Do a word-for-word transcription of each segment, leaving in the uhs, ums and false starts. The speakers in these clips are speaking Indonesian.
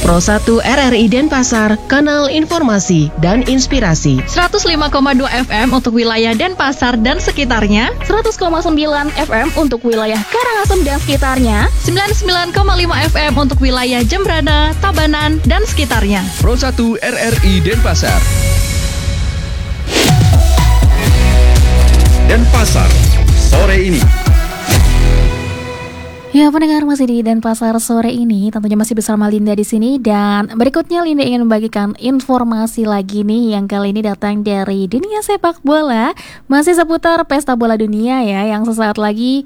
Pro satu R R I Denpasar, kanal informasi dan inspirasi. seratus lima koma dua F M untuk wilayah Denpasar dan sekitarnya, seratus koma sembilan F M untuk wilayah Karangasem dan sekitarnya, sembilan puluh sembilan koma lima F M untuk wilayah Jembrana, Tabanan, dan sekitarnya. Pro satu R R I Denpasar. Denpasar sore ini. Ya, pendengar masih di Denpasar sore ini, tentunya masih bersama Linda di sini, dan berikutnya Linda ingin membagikan informasi lagi nih yang kali ini datang dari dunia sepak bola, masih seputar pesta bola dunia ya, yang sesaat lagi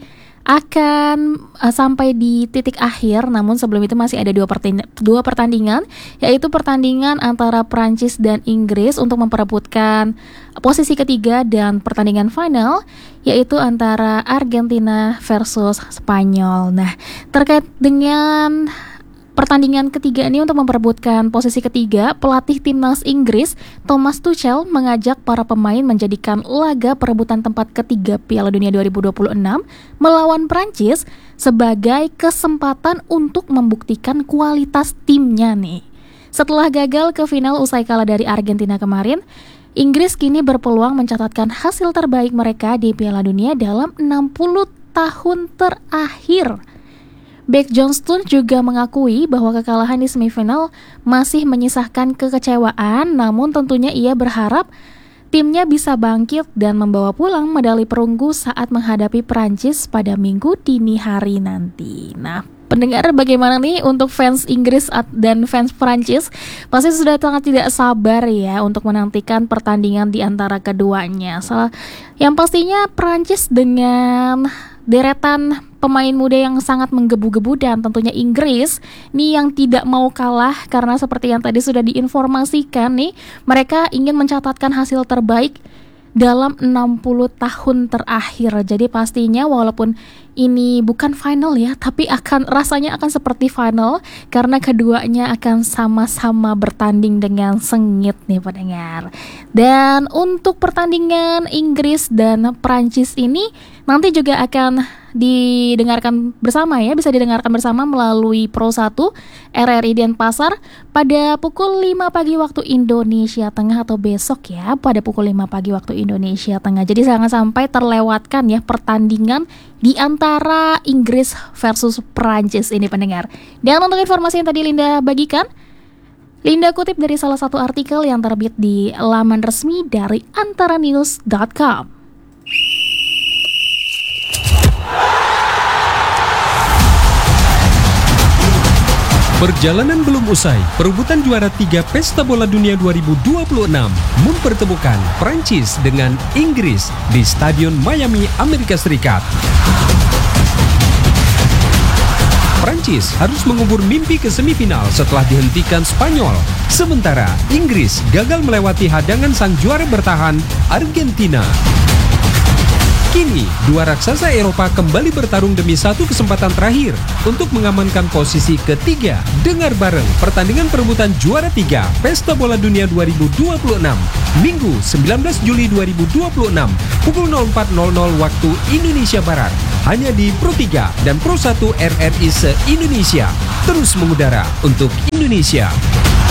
akan uh, sampai di titik akhir. Namun sebelum itu masih ada dua, pertin- dua pertandingan, yaitu pertandingan antara Prancis dan Inggris untuk memperebutkan posisi ketiga, dan pertandingan final yaitu antara Argentina versus Spanyol. Nah, terkait dengan pertandingan ketiga ini untuk memperebutkan posisi ketiga, pelatih timnas Inggris Thomas Tuchel mengajak para pemain menjadikan laga perebutan tempat ketiga Piala Dunia dua ribu dua puluh enam melawan Prancis sebagai kesempatan untuk membuktikan kualitas timnya nih. Setelah gagal ke final usai kalah dari Argentina kemarin, Inggris kini berpeluang mencatatkan hasil terbaik mereka di Piala Dunia dalam enam puluh tahun terakhir. Beck Johnston juga mengakui bahwa kekalahan di semifinal masih menyisakan kekecewaan, namun tentunya ia berharap timnya bisa bangkit dan membawa pulang medali perunggu saat menghadapi Prancis pada Minggu dini hari nanti. Nah, pendengar, bagaimana nih untuk fans Inggris dan fans Prancis? Pasti sudah sangat tidak sabar ya untuk menantikan pertandingan di antara keduanya. Salah, yang pastinya Prancis dengan deretan pemain muda yang sangat menggebu-gebu, dan tentunya Inggris nih yang tidak mau kalah karena seperti yang tadi sudah diinformasikan nih, mereka ingin mencatatkan hasil terbaik dalam enam puluh tahun terakhir. Jadi pastinya walaupun ini bukan final ya, tapi akan rasanya akan seperti final karena keduanya akan sama-sama bertanding dengan sengit nih pendengar. Dan untuk pertandingan Inggris dan Prancis ini nanti juga akan didengarkan bersama ya, bisa didengarkan bersama melalui Pro satu R R I Denpasar pada pukul lima pagi waktu Indonesia Tengah, atau besok ya pada pukul lima pagi waktu Indonesia Tengah. Jadi jangan sampai terlewatkan ya pertandingan di antara Inggris versus Prancis ini pendengar. Dan untuk informasi yang tadi Linda bagikan, Linda kutip dari salah satu artikel yang terbit di laman resmi dari antara news dot com. Perjalanan belum usai, perebutan juara tiga Pesta Bola Dunia dua ribu dua puluh enam mempertemukan Prancis dengan Inggris di Stadion Miami, Amerika Serikat. Prancis harus mengubur mimpi ke semifinal setelah dihentikan Spanyol, sementara Inggris gagal melewati hadangan sang juara bertahan, Argentina. Kini, dua raksasa Eropa kembali bertarung demi satu kesempatan terakhir untuk mengamankan posisi ketiga. Dengar bareng pertandingan perebutan juara tiga Pesta Bola Dunia dua ribu dua puluh enam, Minggu sembilan belas Juli dua ribu dua puluh enam, pukul nol empat nol nol waktu Indonesia Barat. Hanya di Pro tiga dan Pro satu R R I se-Indonesia. Terus mengudara untuk Indonesia.